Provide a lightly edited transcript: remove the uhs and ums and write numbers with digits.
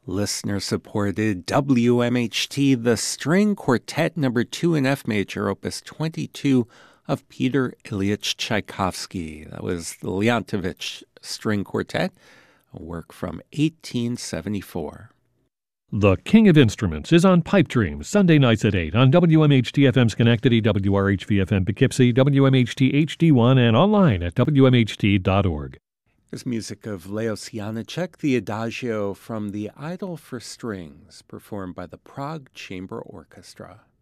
Listener-supported WMHT, the String Quartet No. 2 in F Major, Opus 22 of Peter Ilyich Tchaikovsky. That was the Leontovich String Quartet, a work from 1874. The King of Instruments is on Pipe Dreams, Sunday nights at 8 on WMHT-FM Schenectady, WRHV-FM Poughkeepsie, WMHT HD1, and online at WMHT.org. There's music of Leos Janáček, the Adagio from The Idol for Strings, performed by the Prague Chamber Orchestra.